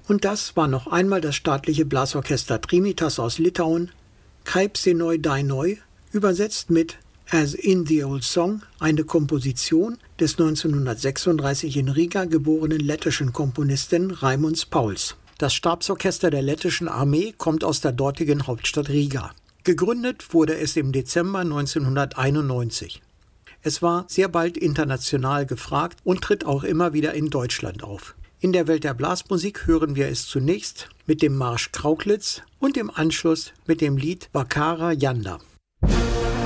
Und das war noch einmal das staatliche Blasorchester Trimitas aus Litauen, Kaip senoi dainoi, übersetzt mit As in the Old Song, eine Komposition des 1936 in Riga geborenen lettischen Komponisten Raimunds Pauls. Das Stabsorchester der lettischen Armee kommt aus der dortigen Hauptstadt Riga. Gegründet wurde es im Dezember 1991. Es war sehr bald international gefragt und tritt auch immer wieder in Deutschland auf. In der Welt der Blasmusik hören wir es zunächst mit dem Marsch Krauklitz und im Anschluss mit dem Lied Vakara Janda.